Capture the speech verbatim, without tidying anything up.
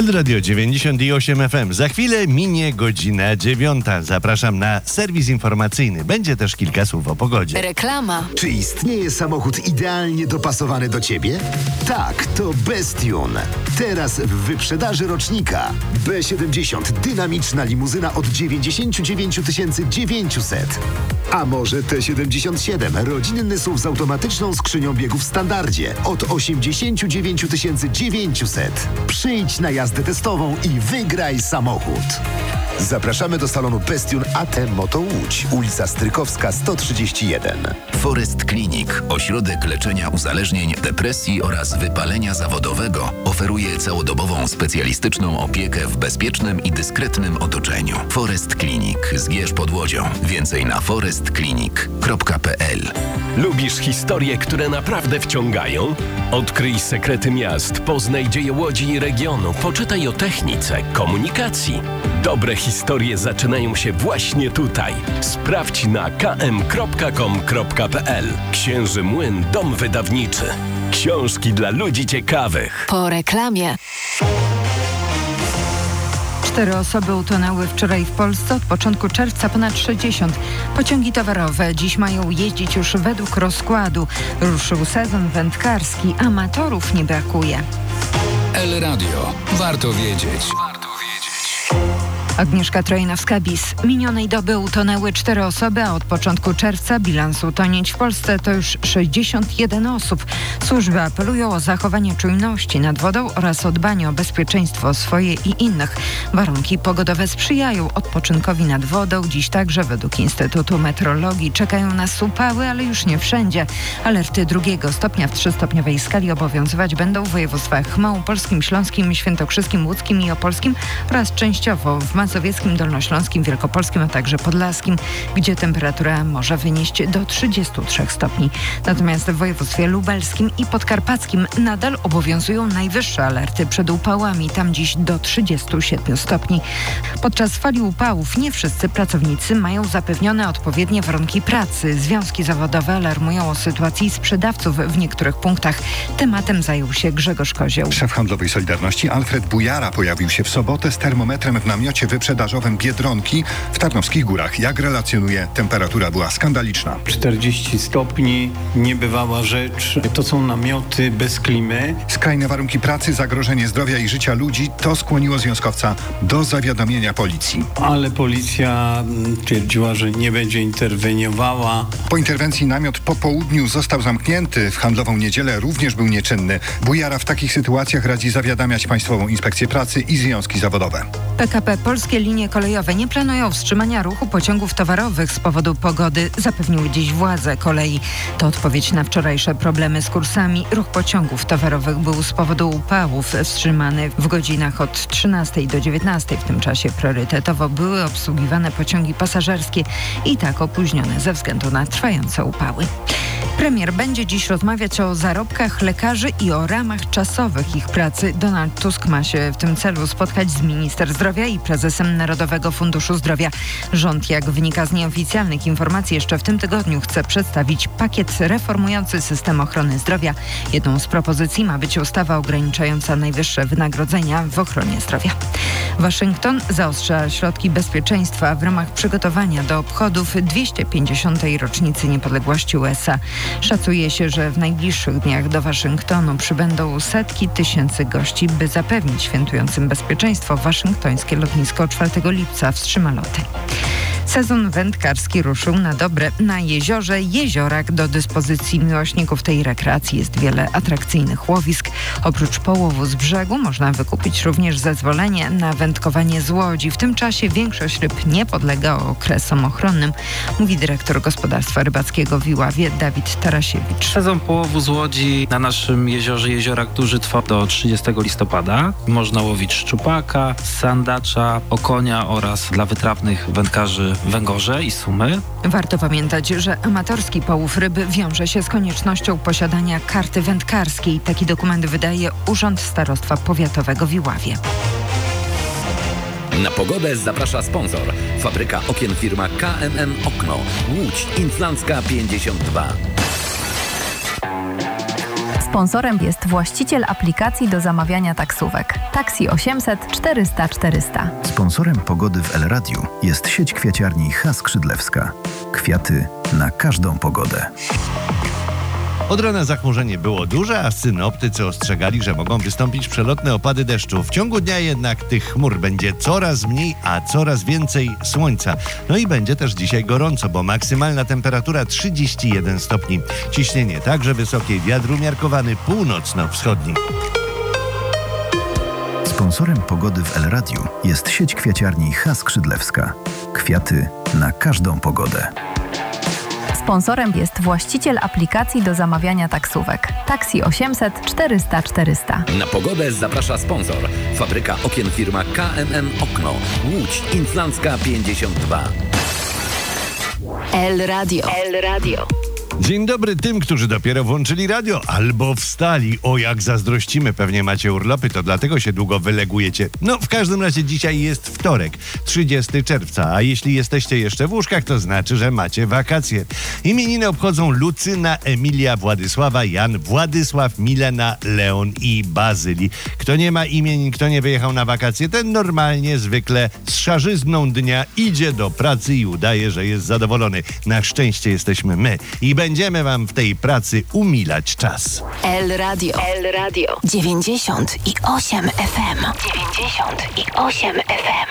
Elradio dziewięćdziesiąt osiem F M. Za chwilę minie godzina dziewiąta. Zapraszam na serwis informacyjny. Będzie też kilka słów o pogodzie. Reklama. Czy istnieje samochód idealnie dopasowany do Ciebie? Tak, to Bestune. Teraz w wyprzedaży rocznika. B siedemdziesiąt. Dynamiczna limuzyna od dziewięćdziesiąt dziewięć tysięcy dziewięćset. A może T siedemdziesiąt siedem. Rodzinny S U V z automatyczną skrzynią biegów w standardzie od osiemdziesiąt dziewięć tysięcy dziewięćset. Przyjdź na jazdę testową i wygraj samochód. Zapraszamy do salonu Bestune A T Moto Łódź, ulica Strykowska sto trzydzieści jeden. Forest Clinic, ośrodek leczenia uzależnień, depresji oraz wypalenia zawodowego, oferuje całodobową specjalistyczną opiekę w bezpiecznym i dyskretnym otoczeniu. Forest Clinic, Zgierz pod Łodzią. Więcej na forest clinic kropka p l. Lubisz historie, które naprawdę wciągają? Odkryj sekrety miast, poznaj dzieje Łodzi i regionu, poczytaj o technice, komunikacji. Dobre historie zaczynają się właśnie tutaj. Sprawdź na k m kropka com kropka p l. Księży Młyn, dom wydawniczy. Książki dla ludzi ciekawych. Po reklamie. Cztery osoby utonęły wczoraj w Polsce, od początku czerwca ponad sześćdziesiąt. Pociągi towarowe dziś mają jeździć już według rozkładu. Ruszył sezon wędkarski, amatorów nie brakuje. El Radio. Warto wiedzieć. Agnieszka Trojnowska-Bis. Minionej doby utonęły cztery osoby, a od początku czerwca bilans utonięć w Polsce to już sześćdziesiąt jeden osób. Służby apelują o zachowanie czujności nad wodą oraz o dbanie o bezpieczeństwo swoje i innych. Warunki pogodowe sprzyjają odpoczynkowi nad wodą. Dziś także według Instytutu Meteorologii czekają nas upały, ale już nie wszędzie. Alerty drugiego stopnia w trzystopniowej skali obowiązywać będą w województwach małopolskim, śląskim, świętokrzyskim, łódzkim i opolskim oraz częściowo w mazowieckim, dolnośląskim, wielkopolskim, a także podlaskim, gdzie temperatura może wynieść do trzydziestu trzech stopni. Natomiast w województwie lubelskim i podkarpackim nadal obowiązują najwyższe alerty przed upałami, tam dziś do trzydziestu siedmiu stopni. Podczas fali upałów nie wszyscy pracownicy mają zapewnione odpowiednie warunki pracy. Związki zawodowe alarmują o sytuacji sprzedawców w niektórych punktach. Tematem zajął się Grzegorz Kozioł. Szef handlowej Solidarności Alfred Bujara pojawił się w sobotę z termometrem w namiocie wyprzedażowym Biedronki w Tarnowskich Górach. Jak relacjonuje, temperatura była skandaliczna. czterdzieści stopni, niebywała rzecz. To są namioty bez klimy. Skrajne warunki pracy, zagrożenie zdrowia i życia ludzi, to skłoniło związkowca do zawiadomienia policji. Ale policja twierdziła, że nie będzie interweniowała. Po interwencji namiot po południu został zamknięty. W handlową niedzielę również był nieczynny. Bujara w takich sytuacjach radzi zawiadamiać Państwową Inspekcję Pracy i związki zawodowe. P K P Polskie Linie Kolejowe nie planują wstrzymania ruchu pociągów towarowych z powodu pogody, zapewniły dziś władze kolei. To odpowiedź na wczorajsze problemy z kursami. Ruch pociągów towarowych był z powodu upałów wstrzymany w godzinach od trzynastej do dziewiętnastej. W tym czasie priorytetowo były obsługiwane pociągi pasażerskie i tak opóźnione ze względu na trwające upały. Premier będzie dziś rozmawiać o zarobkach lekarzy i o ramach czasowych ich pracy. Donald Tusk ma się w tym celu spotkać z minister zdrowia i prezesem Narodowego Funduszu Zdrowia. Rząd, jak wynika z nieoficjalnych informacji, jeszcze w tym tygodniu chce przedstawić pakiet reformujący system ochrony zdrowia. Jedną z propozycji ma być ustawa ograniczająca najwyższe wynagrodzenia w ochronie zdrowia. Waszyngton zaostrza środki bezpieczeństwa w ramach przygotowania do obchodów dwieście pięćdziesiątej rocznicy niepodległości U S A. Szacuje się, że w najbliższych dniach do Waszyngtonu przybędą setki tysięcy gości, by zapewnić świętującym bezpieczeństwo. Waszyngtońskie lotnisko czwartego lipca wstrzyma loty. Sezon wędkarski ruszył na dobre. Na jeziorze Jeziorak do dyspozycji miłośników tej rekreacji jest wiele atrakcyjnych łowisk. Oprócz połowu z brzegu można wykupić również zezwolenie na wędkowanie z łodzi. W tym czasie większość ryb nie podlega okresom ochronnym, mówi dyrektor gospodarstwa rybackiego w Iławie Dawid Tarasiewicz. Sezon połowu z łodzi na naszym jeziorze Jeziorak Duży trwa do trzydziestego listopada. Można łowić szczupaka, sandacza, okonia oraz dla wytrawnych wędkarzy węgorze i sumy. Warto pamiętać, że amatorski połów ryby wiąże się z koniecznością posiadania karty wędkarskiej. Taki dokument wydaje Urząd Starostwa Powiatowego w Iławie. Na pogodę zaprasza sponsor. Fabryka okien firma K M M Okno. Łódź Inflancka pięćdziesiąt dwa. Sponsorem jest właściciel aplikacji do zamawiania taksówek. Taksi osiemset czterysta czterysta. Sponsorem pogody w El Radiu jest sieć kwiaciarni H. Skrzydlewska. Kwiaty na każdą pogodę. Od rana zachmurzenie było duże, a synoptycy ostrzegali, że mogą wystąpić przelotne opady deszczu. W ciągu dnia jednak tych chmur będzie coraz mniej, a coraz więcej słońca. No i będzie też dzisiaj gorąco, bo maksymalna temperatura trzydzieści jeden stopni. Ciśnienie także wysokie, wiatr umiarkowany północno-wschodni. Sponsorem pogody w El Radiu jest sieć kwiaciarni H. Skrzydlewska. Kwiaty na każdą pogodę. Sponsorem jest właściciel aplikacji do zamawiania taksówek. Taksi osiemset czterysta czterysta. Na pogodę zaprasza sponsor. Fabryka okien firma K M M Okno. Łódź Inflancka pięćdziesiąt dwa. El Radio. El Radio. Dzień dobry tym, którzy dopiero włączyli radio albo wstali. O, jak zazdrościmy, pewnie macie urlopy, to dlatego się długo wylegujecie. No, w każdym razie dzisiaj jest wtorek, trzydziestego czerwca, a jeśli jesteście jeszcze w łóżkach, to znaczy, że macie wakacje. Imieniny obchodzą Lucyna, Emilia, Władysława, Jan, Władysław, Milena, Leon i Bazyli. Kto nie ma imienin, kto nie wyjechał na wakacje, ten normalnie, zwykle z szarzyzną dnia idzie do pracy i udaje, że jest zadowolony. Na szczęście jesteśmy my i będziemy wam w tej pracy umilać czas. El Radio. El Radio. dziewięćdziesiąt i osiem F M. dziewięćdziesiąt i osiem F M.